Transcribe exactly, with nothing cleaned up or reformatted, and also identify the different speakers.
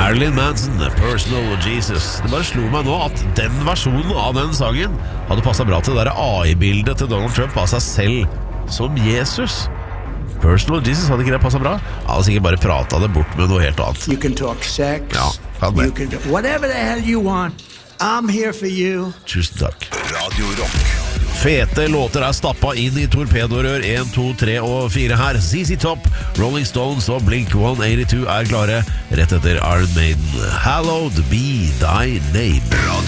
Speaker 1: Marilyn Manson, Personal Jesus. Det bare slo meg nå at den versjonen av den sangen hadde passet bra til det der A I-bildet til Donald Trump av seg selv som Jesus. Personal Jesus, hadde ikke det passet bra? Han hadde sikkert bare pratet det bort med noe helt annet.
Speaker 2: You can talk sex.
Speaker 1: Ja, kan det.
Speaker 2: You can do whatever the hell you want. I'm here for you.
Speaker 1: Tusen takk.
Speaker 3: Radio Rock.
Speaker 1: Fete låter er stappet inn i torpedorør en, to, tre og fire her. Z Z Top, Rolling Stones og Blink one eighty-two er klare rett etter Iron Maiden. Hallowed be thy name.
Speaker 3: Radio